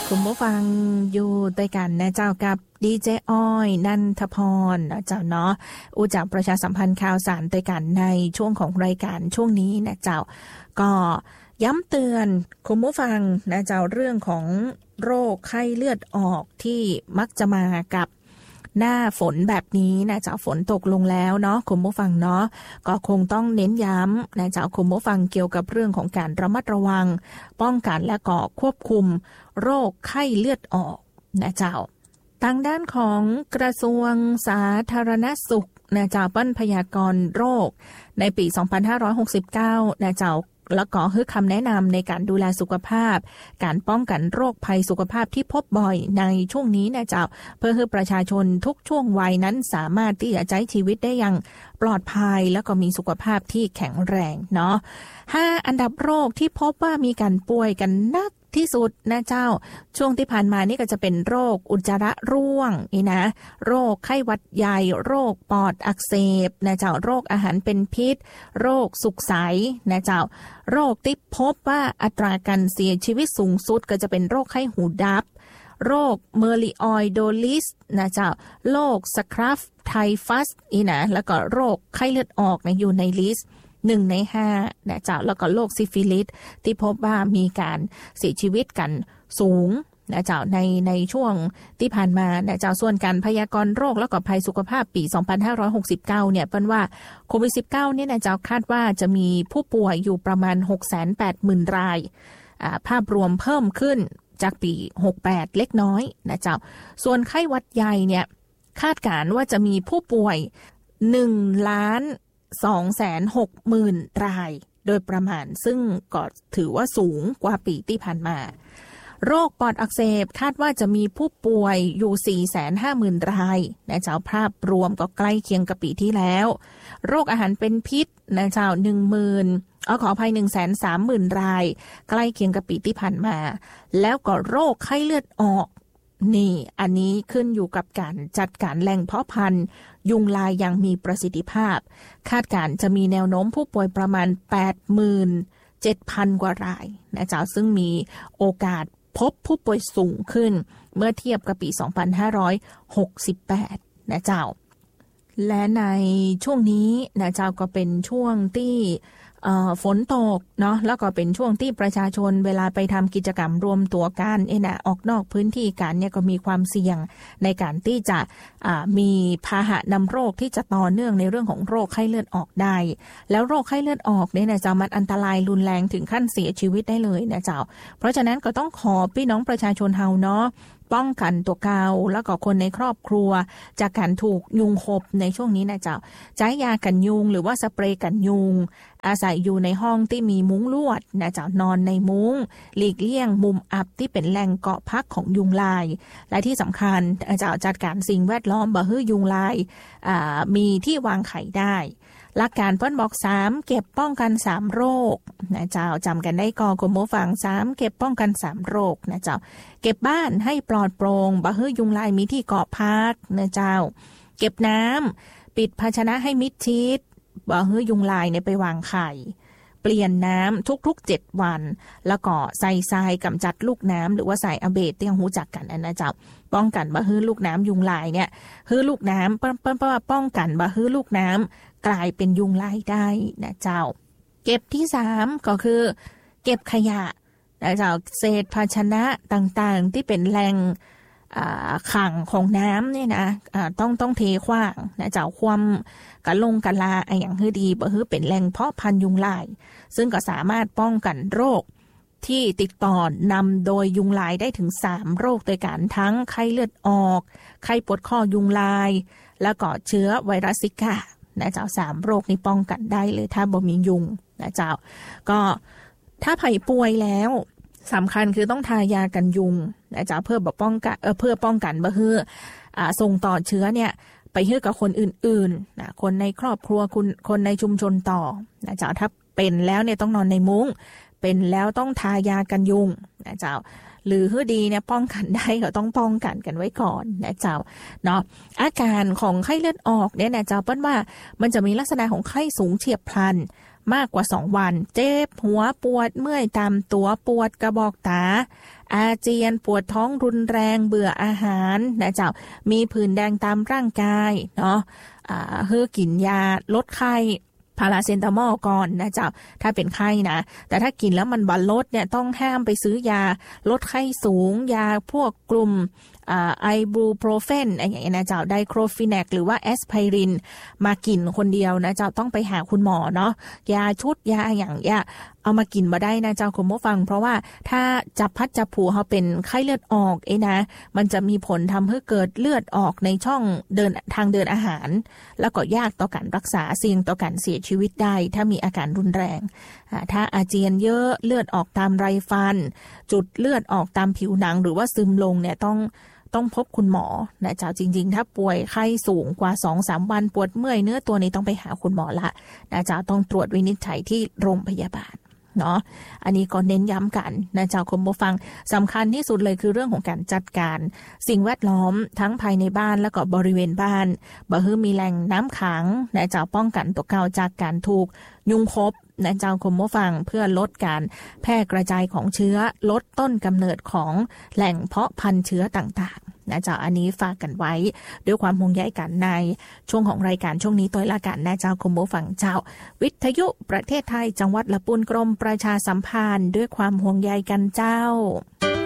คุณผู้ฟังอยู่ด้วยกันนะเจ้ากับดีเจอ้อยนันทพรนะเจ้าเนาะจากประชาสัมพันธ์ข่าวสารด้วยกันในช่วงของรายการช่วงนี้นะเจ้าก็ย้ำเตือนคุณผู้ฟังนะเจ้าเรื่องของโรคไข้เลือดออกที่มักจะมากับหน้าฝนแบบนี้นะเจ้าฝนตกลงแล้วเนาะคุณผู้ฟังเนาะก็คงต้องเน้นย้ำนะเจ้าคุณผู้ฟังเกี่ยวกับเรื่องของการระมัดระวังป้องกันและก็ควบคุมโรคไข้เลือดออกนะเจ้าทางด้านของกระทรวงสาธารณสุขนะเจ้าเปิ้นพยากรณ์โรคในปี 2569นะเจ้าแล้วก็ให้คำแนะนำในการดูแลสุขภาพการป้องกันโรคภัยสุขภาพที่พบบ่อยในช่วงนี้นะเจ้าเพื่อให้ประชาชนทุกช่วงวัยนั้นสามารถที่จะใช้ชีวิตได้อย่างปลอดภัยแล้วก็มีสุขภาพที่แข็งแรงเนาะ5อันดับโรคที่พบว่ามีการป่วยกันนักที่สุดนะเจ้าช่วงที่ผ่านมานี่ก็จะเป็นโรคอุจจาระร่วงนี่นะโรคไข้หวัดใหญ่โรคปอดอักเสบนะเจ้าโรคอาหารเป็นพิษโรคสุกใสนะเจ้าโรคที่พบว่าอัตราการเสียชีวิตสูงสุดก็จะเป็นโรคไข้หูดับโรคเมอริออยโดลิสนะเจ้าโรคสครับไทฟัสนี่นะแล้วก็โรคไข้เลือดออกนะอยู่ในลิสต์1 ใน 5นะเจ้าแล้วก็โรคซิฟิลิสที่พบว่ามีการเสียชีวิตกันสูงนะเจ้าในช่วงที่ผ่านมานะเจ้าส่วนการพยากรณ์โรคแล้วก็ภัยสุขภาพปี 2569เนี่ยเป็นว่าโควิด -19 เนี่ยนะเจ้าคาดว่าจะมีผู้ป่วยอยู่ประมาณ 680,000 รายภาพรวมเพิ่มขึ้นจากปี 68 เล็กน้อยนะเจ้าส่วนไข้หวัดใหญ่เนี่ยคาดการณ์ว่าจะมีผู้ป่วย1,260,000 รายโดยประมาณซึ่งก็ถือว่าสูงกว่าปีที่ผ่านมาโรคปอดอักเสบคาดว่าจะมีผู้ป่วยอยู่ 450,000 รายนะเจ้าภาพรวมก็ใกล้เคียงกับปีที่แล้วโรคอาหารเป็นพิษนะเจ้าขออภัย 130,000 รายใกล้เคียงกับปีที่ผ่านมาแล้วก็โรคไข้เลือดออกนี่อันนี้ขึ้นอยู่กับการจัดการแหล่งเพาะพันธุ์ยุงลายอย่างมีประสิทธิภาพคาดการจะมีแนวโน้มผู้ป่วยประมาณ 87,000 กว่ารายนะเจ้าซึ่งมีโอกาสพบผู้ป่วยสูงขึ้นเมื่อเทียบกับปี 2568 นะเจ้าและในช่วงนี้นะเจ้าก็เป็นช่วงที่ฝนตกเนาะแล้วก็เป็นช่วงที่ประชาชนเวลาไปทำกิจกรรมรวมตัวกันออกนอกพื้นที่กันเนี่ยก็มีความเสี่ยงในการที่จะมีพาหะนำโรคที่จะต่อเนื่องในเรื่องของโรคไข้เลือดออกได้แล้วโรคไข้เลือดออกเนี่ยนะเจ้ามันอันตรายรุนแรงถึงขั้นเสียชีวิตได้เลยนะเจ้าเพราะฉะนั้นก็ต้องขอพี่น้องประชาชนเฮาเนาะป้องกันตัวเกาแล้วก็คนในครอบครัวจากการถูกยุงขบในช่วงนี้นะเจ้าใช้ยากันยุงหรือว่าสเปรย์กันยุงอาศัยอยู่ในห้องที่มีมุ้งลวดนะเจ้านอนในมุ้งหลีกเลี่ยงมุมอับที่เป็นแหล่งเกาะพักของยุงลายและที่สำคัญเจ้าจัดการสิ่งแวดล้อมบ่ให้ยุงลายมีที่วางไข่ได้หลักการเปิ้นบอก3เก็บป้องกัน3โรคนะเจ้าจำกันได้ก็คุณผู้ฟัง3เก็บป้องกัน3โรคนะเจ้าเก็บบ้านให้ปลอดโปร่งบ่ให้ยุงลายมีที่เกาะพักนะเจ้าเก็บน้ำปิดภาชนะให้มิดชิดบ่ให้ยุงลายเนี่ยไปวางไข่เปลี่ยนน้ำทุกๆ7วันแล้วก็ใส่ทรายกำจัดลูกน้ำหรือว่าใส่อเบดที่รู้จักกันนะเจ้าป้องกันบ่ให้ลูกน้ำยุงลายเนี่ยให้ลูกน้ำป้องกันบ่ให้ลูกน้ำกลายเป็นยุงลายได้นะเจ้าเก็บที่3ก็คือเก็บขยะนะเจ้าเศษภาชนะต่างๆที่เป็นแหล่งขังของน้ำเนี่ยนะต้องเทขว้างนะเจ้าความกะลาอย่างให้ดีบ่ให้เป็นแหล่งเพาะพันธุ์ยุงลายซึ่งก็สามารถป้องกันโรคที่ติดต่อนำโดยยุงลายได้ถึง3โรคด้วยกันทั้งไข้เลือดออกไข้ปวดข้อยุงลายแล้วก็เชื้อไวรัสซิก้านะเจ้า3โรคนี้ป้องกันได้เลยถ้าบ่มียุงนะเจ้าก็ถ้าไผ่ป่วยแล้วสำคัญคือต้องทายากันยุงนะเจ้าเพื่อป้องกันบ่ให้ส่งต่อเชื้อเนี่ยไปให้กับคนอื่นๆนะคนในครอบครัวคนในชุมชนต่อนะเจ้าถ้าเป็นแล้วเนี่ยต้องนอนในมุ้งเป็นแล้วต้องทายากันยุงนะเจ้าหรือให้ดีเนี่ยป้องกันได้ก็ต้องป้องกันไว้ก่อนนะเจ้าเนาะอาการของไข้เลือดออกเนี่ยนะเจ้าเปิ้นว่ามันจะมีลักษณะของไข้สูงเฉียบพลันมากกว่า2วันเจ็บหัวปวดเมื่อยตามตัวปวดกระบอกตาอาเจียนปวดท้องรุนแรงเบื่ออาหารนะเจ้ามีผื่นแดงตามร่างกายเนาะเฮือกินยาลดไข้พาราเซตามอลก่อนนะเจ้าถ้าเป็นไข้นะแต่ถ้ากินแล้วมันบรรลดเนี่ยต้องห้ามไปซื้อยาลดไข้สูงยาพวกกลุ่มไอบูโปรเฟนอย่างเงี้ยนะเจ้าไดโครฟิแนกหรือว่าแอสไพรินมากินคนเดียวนะเจ้าต้องไปหาคุณหมอเนาะยาชุดยาอย่างเงี้ยเอามากินมาได้นะเจ้าคุณผู้ฟังเพราะว่าถ้าจับพัดจับผูเขาเป็นไข้เลือดออกนะมันจะมีผลทำให้เกิดเลือดออกในช่องทางเดินอาหารแล้วก็ยากต่อการรักษาเสี่ยงต่อการเสียชีวิตได้ถ้ามีอาการรุนแรงถ้าอาเจียนเยอะเลือดออกตามไรฟันจุดเลือดออกตามผิวหนังหรือว่าซึมลงเนี่ยต้องพบคุณหมอนะเจ้าจริงๆถ้าป่วยไข้สูงกว่า 2-3 วันปวดเมื่อยเนื้อตัวนี้ต้องไปหาคุณหมอละนะเจ้าต้องตรวจวินิจฉัยที่โรงพยาบาลเนาะอันนี้ก็เน้นย้ำกันนะเจ้าคุณผู้ฟังสำคัญที่สุดเลยคือเรื่องของการจัดการสิ่งแวดล้อมทั้งภายในบ้านและก็บริเวณบ้านบ่ให้มีแหล่งน้ำขังนะเจ้าป้องกันตัวเก่าจากการถูกยุงคบนะเจ้าคุณผู้ฟังเพื่อลดการแพร่กระจายของเชื้อลดต้นกำเนิดของแหล่งเพาะพันธุ์เชื้อต่างๆนะเจ้าอันนี้ฝากกันไว้ด้วยความห่วงใยกันในช่วงของรายการช่วงนี้ตัวละกันนะเจ้าคุณผู้ฟังเจ้าวิทยุประเทศไทยจังหวัดละปูนกรมประชาสัมพันธ์ด้วยความห่วงใยกันเจ้า